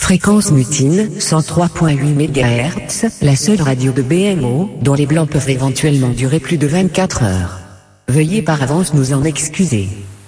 Fréquence mutine, 103.8 MHz, la seule radio de BMO, dont les blancs peuvent éventuellement durer plus de 24 heures. Veuillez par avance nous en excuser.